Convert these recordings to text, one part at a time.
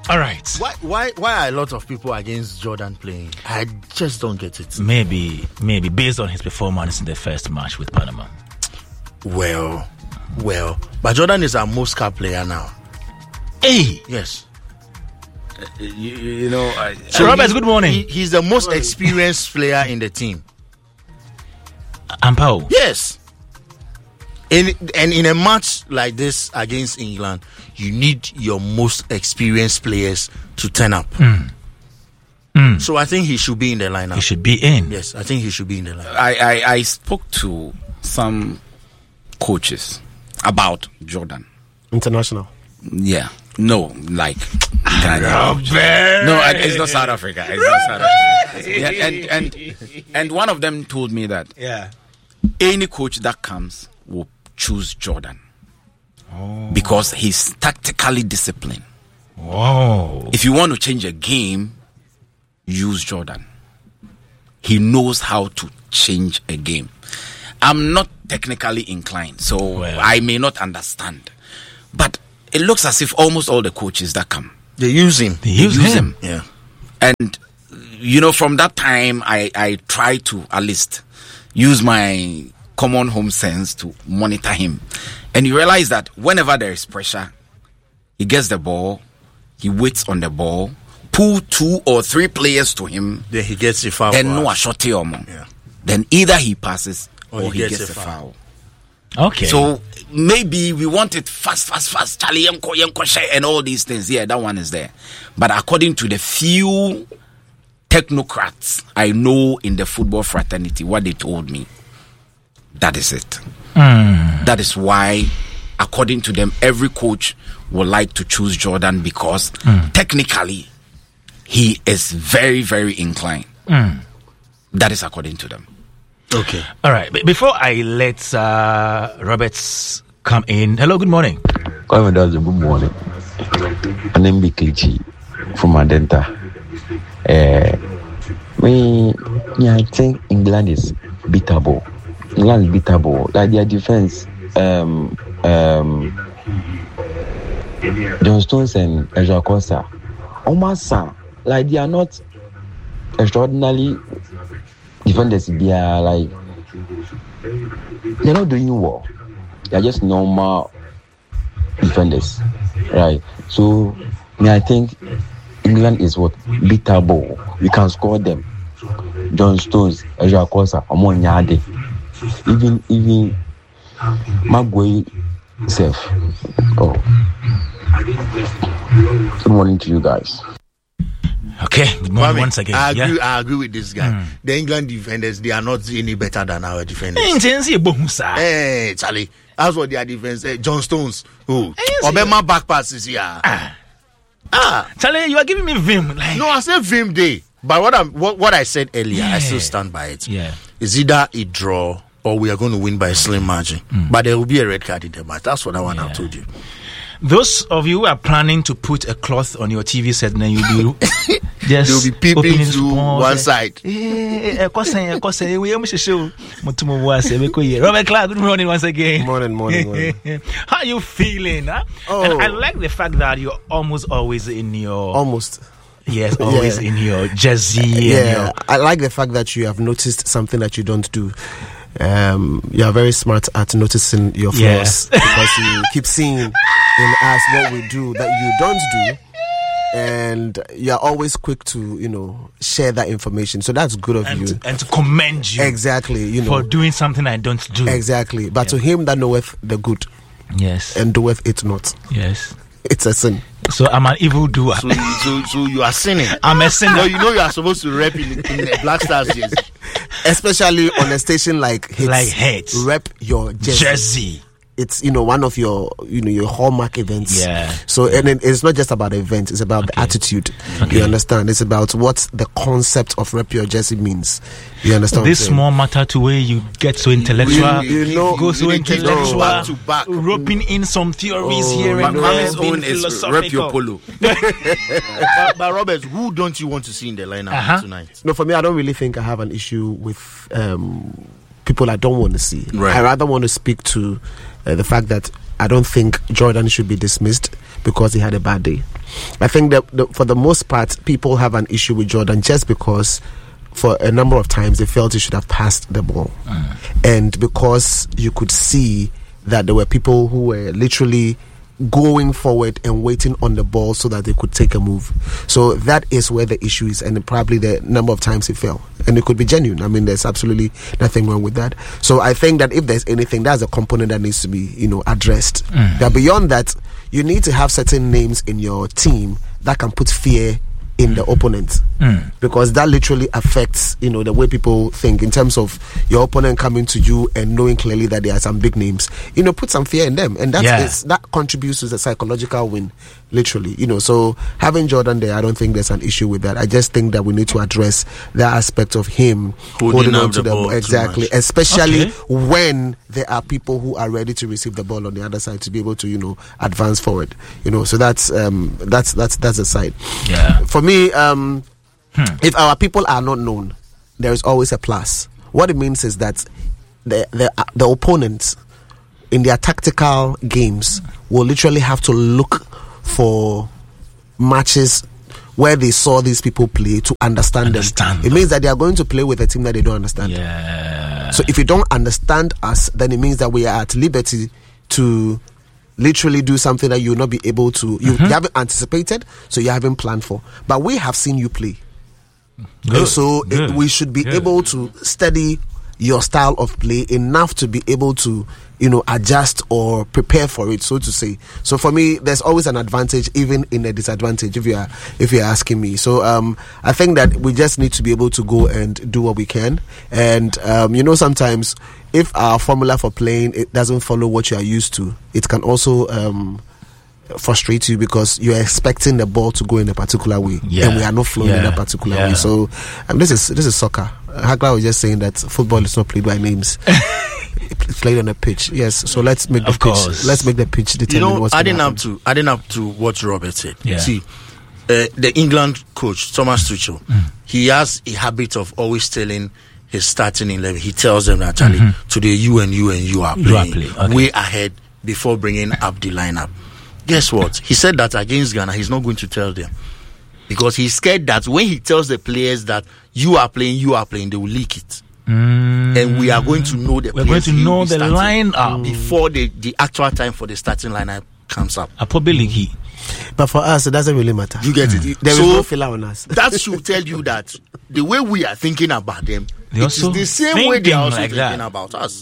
All right. Why are a lot of people against Jordan playing? I just don't get it. Maybe based on his performance in the first match with Panama. Well, but Jordan is our most capped player now. Hey, yes. You know. So Roberts, good morning. He's the most experienced player in the team. Ampao. Yes. And in a match like this against England, you need your most experienced players to turn up. So I think he should be in the lineup. He should be in. Yes, I think he should be in the lineup. I spoke to some coaches about Jordan. International. Yeah. No, like Ghana. No, it's not South Africa. It's not South Africa. Yeah, and one of them told me that any coach that comes will choose Jordan because he's tactically disciplined. Whoa. If you want to change a game, use Jordan. He knows how to change a game. I'm not technically inclined, so I may not understand. But it looks as if almost all the coaches that come, they use him. They use him. Yeah. And, you know, from that time, I try to at least use my common home sense to monitor him. And you realize that whenever there is pressure, he gets the ball, he waits on the ball, pull 2 or 3 players to him. Then he gets a foul. And no a shot. Then either he passes or he gets a foul. Okay. So maybe we want it fast, Charlie Yanko, and all these things. Yeah, that one is there. But according to the few technocrats I know in the football fraternity, what they told me, that is it. That is why, according to them, every coach would like to choose Jordan because technically he is very, very inclined. That is according to them. Okay. All right. Before I let Roberts come in. Hello, good morning. Good morning. My name is Klichi from Adenta. I think England is beatable. Like their defense, John Stones and Ezra Costa, like they are not extraordinarily defenders. They are like they're not doing well. They're just normal defenders, right? So I think England is beatable. We can score them. John Stones, Ezra Costa, Amon Yade. Even Maguire self. Good morning to you guys. Okay, good morning once again. I agree with this guy. The England defenders, they are not any better than our defenders. Hey, Charlie, that's what their defense. John Stones, Obama back passes here. Charlie, you are giving me vim. Like... No, I said vim day. But what I said earlier, I still stand by it. Yeah. It's either a draw or we are going to win by a slim margin. But there will be a red card in the match. That's what I told you. Those of you who are planning to put a cloth on your TV set, then you do just they'll be peeping to one side. Robert Clark, good morning once again. Morning. How are you feeling? Huh? And I like the fact that you're almost always in your in your jersey. Yeah, I like the fact that you have noticed something that you don't do. You are very smart at noticing your flaws because you keep seeing in us what we do that you don't do, and you are always quick to share that information. So that's good of you, and to commend you exactly for doing something I don't do exactly. But to him that knoweth the good, and doeth it not, it's a sin. So I'm an evil doer. So you are sinning. I'm a sinner. No, you are supposed to rep in the Black Stars jersey. Especially on a station like Hits. Rep your jersey. It's one of your your hallmark events. Yeah. So and it's not just about the event, it's about the attitude. You understand? It's about what the concept of rep your jersey means. You understand? This small matter to where you get so intellectual, go so intellectual, back to back, roping in some theories here and there. Own is rep your polo. But Robert, who don't you want to see in the lineup tonight? No, for me, I don't really think I have an issue with people I don't want to see. Right. I rather want to speak to the fact that I don't think Jordan should be dismissed because he had a bad day. I think that for the most part, people have an issue with Jordan just because for a number of times they felt he should have passed the ball. And because you could see that there were people who were literally going forward and waiting on the ball so that they could take a move. So that is where the issue is, and probably the number of times he fell. And it could be genuine. I mean, there's absolutely nothing wrong with that. So I think that if there's anything, that's a component that needs to be, addressed. That beyond that, you need to have certain names in your team that can put fear in the opponent, because that literally affects the way people think in terms of your opponent coming to you and knowing clearly that there are some big names. Put some fear in them, and that contributes to the psychological win, literally. So having Jordan there, I don't think there's an issue with that. I just think that we need to address that aspect of him holding on to the ball exactly, especially when there are people who are ready to receive the ball on the other side to be able to advance forward. So that's the side. Yeah. For me, if our people are not known, there is always a plus. What it means is that the opponents in their tactical games will literally have to look for matches where they saw these people play to understand them. It means that they are going to play with a team that they don't understand. Yeah. So if you don't understand us, then it means that we are at liberty to literally do something that you will not be able to, you haven't anticipated, so you haven't planned for. But we have seen you play. And so we should be able to study your style of play enough to be able to adjust or prepare for it, so to say. So for me, there's always an advantage even in a disadvantage, if you're asking me. So I think that we just need to be able to go and do what we can. And sometimes if our formula for playing it doesn't follow what you are used to, it can also frustrate you because you're expecting the ball to go in a particular way, and we are not flowing in a particular way. So this is soccer. Hagla was just saying that football is not played by names. It's played on a pitch. Yes, so let's make the pitch determine what's adding up to what Robert said. Yeah. See, the England coach Thomas Tuchel, he has a habit of always telling his starting 11. He tells them that today you are playing way ahead before bringing up the lineup. Guess what? He said that against Ghana, he's not going to tell them because he's scared that when he tells the players that you are playing, they will leak it. And we are going to know the players. We're going to know the lineup before the actual time for the starting lineup comes up. But for us, it doesn't really matter. You get it? There is no filler on us. That should tell you that the way we are thinking about them, it's the same way they are also thinking about us.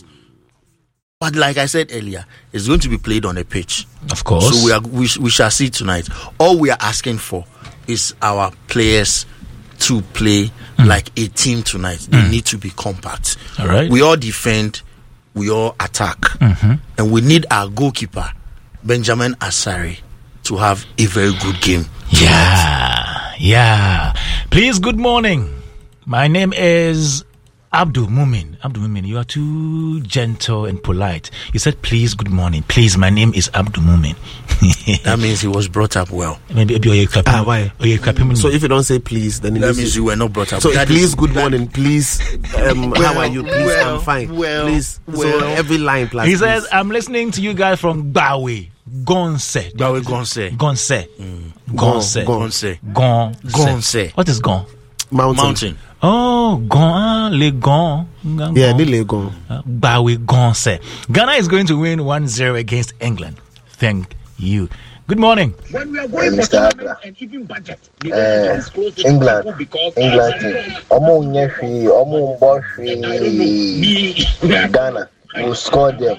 But like I said earlier, it's going to be played on a pitch. Of course. So we shall see tonight. All we are asking for is our players to play like a team tonight. They need to be compact. All right. We all defend, we all attack. And we need our goalkeeper, Benjamin Asare, to have a very good game tonight. Yeah. Please, good morning. My name is Abdul Mumin. Abdul Mumin, you are too gentle and polite. You said, please, good morning. Please, my name is Abdul Mumin. That means he was brought up well. Maybe you're clapping. Why? So if you don't say please, then that means you were not brought up. So please, good morning. Please, how are you? Please, I'm fine. Please. So every line, please. He says, I'm listening to you guys from Bawe. Gonse. What is Gon? Mountain. Oh, Gon, Legon. Yeah, the Legon. Bawe Gonse. Ghana is going to win 1-0 against England. Thank you. Good morning. When we are going Mr. Agra, and even budget, England team. Ghana will score them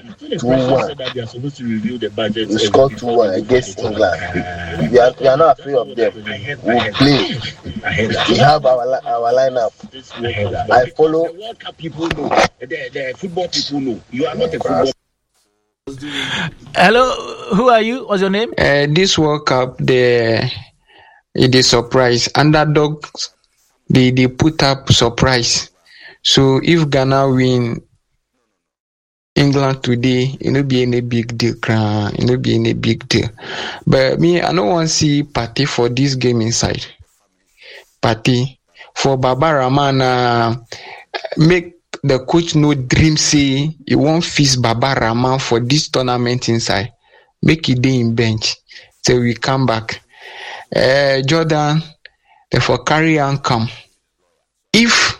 2-1. We score 2-1 against England. We are not afraid of them. We play. We have our lineup. I follow. The World Cup people know. The football people know. You are not a football. Hello, who are you? What's your name? This World Cup, it is surprise. Underdogs, they put up surprise. So if Ghana win England today, it will be any big deal. It will be any big deal. But me, I don't want to see party for this game inside. Party for Baba Rahman, make the coach no dream say he won't feast Baba Rahman for this tournament inside. Make it day in bench till we come back. Jordan, therefore carry on come. If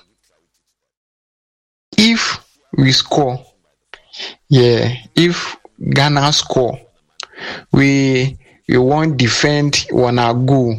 we score, if Ghana score, we won't defend on our goal.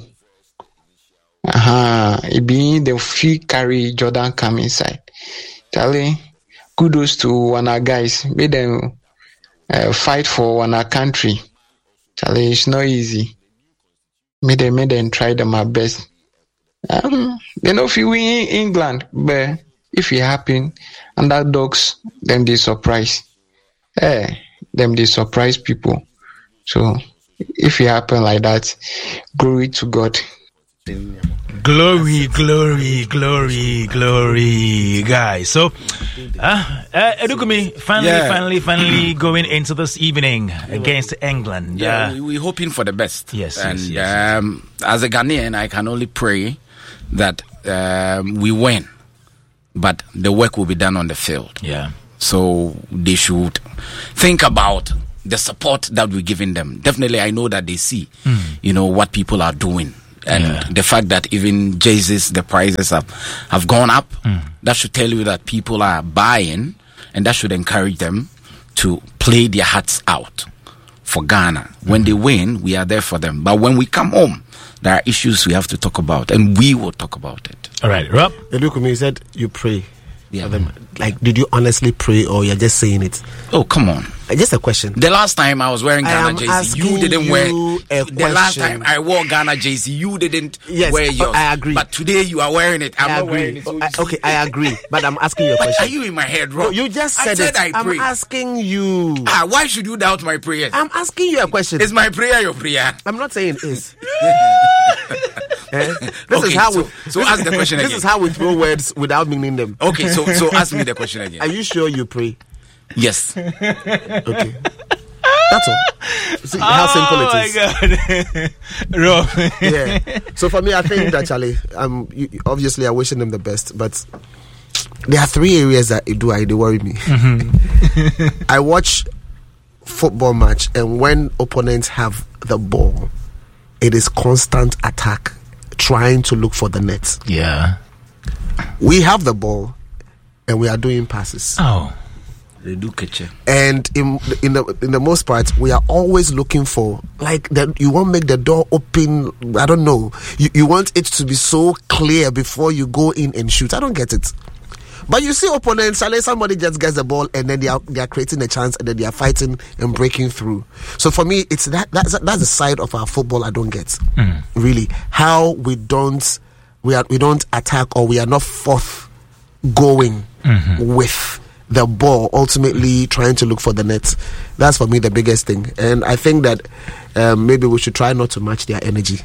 It being the free carry Jordan come inside. Charlie, kudos to our guys. Made them fight for our country. Charlie, it's not easy. Made them try them my best. They know if you win England, but if it happen, underdogs, them they surprise. Them they surprise people. So if it happen like that, glory to God. Glory, guys. So, Edukumi, finally going into this evening against England. We're hoping for the best. Yes, and yes. as a Ghanaian, I can only pray that we win, but the work will be done on the field. Yeah. So they should think about the support that we're giving them. Definitely, I know that they see, what people are doing. And the fact that even jerseys, the prices have gone up, that should tell you that people are buying, and that should encourage them to play their hearts out for Ghana. When they win, we are there for them. But when we come home, there are issues we have to talk about, and we will talk about it. All right, Rob? Edukumi, you said you pray. Yeah. Like, did you honestly pray, or you're just saying it? Oh, come on. Just a question. The last time I was wearing Ghana jersey, you didn't wear. The last time I wore Ghana jersey, you didn't wear yours. I agree. But today you are wearing it. I'm not wearing it. Okay, I agree. But I'm asking you a question. Are you in my head, Rob? No, you just said it. I'm asking you. Why should you doubt my prayers? I'm asking you a question. Is my prayer your prayer? I'm not saying it is. This is how we. So ask the question again. This is how we throw words without meaning them. Okay, so ask me the question again. Are you sure you pray? Yes. Okay. That's all. See how simple it is. Oh my God. Rob. Yeah. So for me, I think that, Charlie, obviously I'm wishing them the best, but there are 3 areas that they worry me. I watch football match, and when opponents have the ball, it is constant attack, trying to look for the net. Yeah. We have the ball, and we are doing passes. Oh. They do catch it. And in the most part, we are always looking for, like, that you won't make the door open. I don't know. You want it to be so clear before you go in and shoot. I don't get it. But you see opponents, somebody just gets the ball, and then they are creating a chance, and then they are fighting and breaking through. So for me, it's that's the side of our football I don't get. Really, how we don't attack, or we are not forth going with the ball, ultimately trying to look for the net. That's for me the biggest thing. And I think that maybe we should try not to match their energy.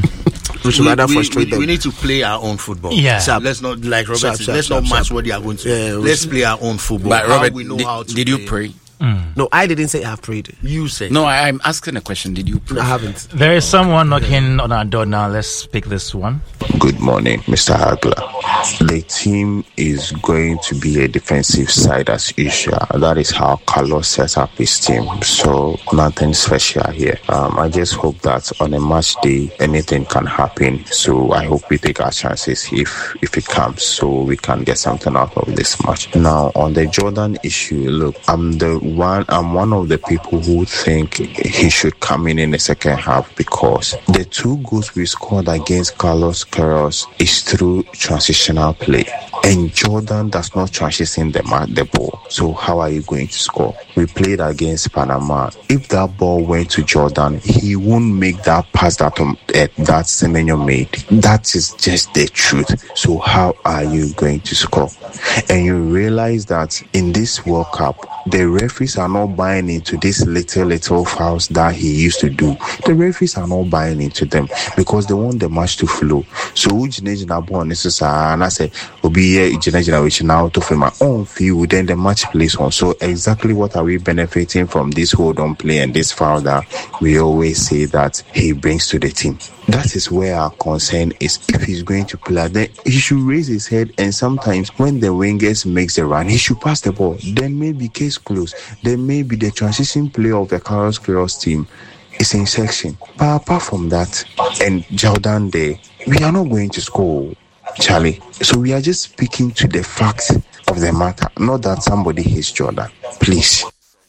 We should rather frustrate them. We need to play our own football. Yeah. Let's not, like Robert said, let's not match what they are going to do. Let's play our own football. But Robert, we know how to did you pray? No, I didn't say I've prayed. You said. No, I'm asking a question. Did you pray? I haven't. There is someone knocking on our door now. Let's pick this one. Good morning, Mr. Hagler. The team is going to be a defensive side as usual. That is how Carlos sets up his team. So nothing special here. I just hope that on a match day, anything can happen. So I hope we take our chances if it comes, so we can get something out of this match. Now, on the Jordan issue, look, I'm one of the people who think he should come in the second half, because the 2 goals we scored against Carlos Queiroz is through transitional play, and Jordan does not transition the ball. So how are you going to score? We played against Panama. If that ball went to Jordan, he won't make that pass that Semenyo made. That is just the truth. So how are you going to score? And you realize that in this World Cup, the referees are not buying into these little fouls that he used to do. The referees are not buying into them because they want the match to flow. So and I say generation now to my own field, then the match plays on. So exactly what are we benefiting from this hold on play and this foul that we always say that he brings to the team? That is where our concern is. If he's going to play, then he should raise his head, and sometimes when the wingers makes a run, he should pass the ball. Then maybe case closed. Then maybe the transition play of the Carlos Queiroz team is in section. But apart from that, and Jordan there, we are not going to score, Charlie. So we are just speaking to the facts of the matter, not that somebody hates Jordan. Please.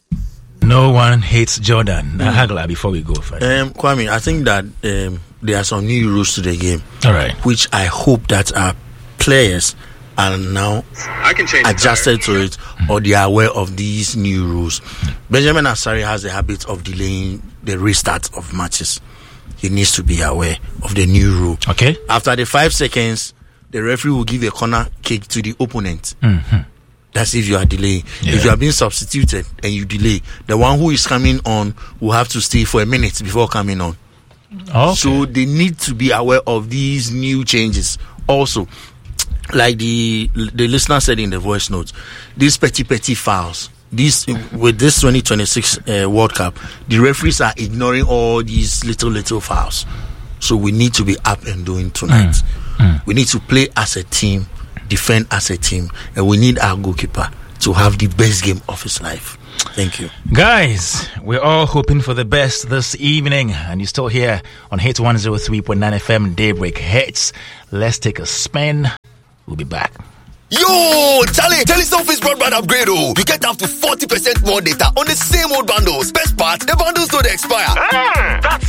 No one hates Jordan. Hagla, before we go, Kwame, I think that there are some new rules to the game. All right. Which I hope that our players are now adjusted to it, or they are aware of these new rules. Benjamin Asare has the habit of delaying the restart of matches. He needs to be aware of the new rule. Okay. After the 5 seconds, the referee will give a corner kick to the opponent. That's if you are delaying. Yeah. If you are being substituted and you delay, the one who is coming on will have to stay for a minute before coming on. Okay. So they need to be aware of these new changes. Also, like the listener said in the voice notes, these petty fouls. With this 2026 World Cup, the referees are ignoring all these little fouls. So we need to be up and doing tonight. We need to play as a team, defend as a team, and we need our goalkeeper to have the best game of his life. Thank you. Guys, we're all hoping for the best this evening, and you're still here on Hits 103.9 FM Daybreak Hits. Let's take a spin. We'll be back. Yo, Charlie, Telesurface broadband upgrade. You get up to 40% more data on the same old bundles. Best part, the bundles don't expire. That's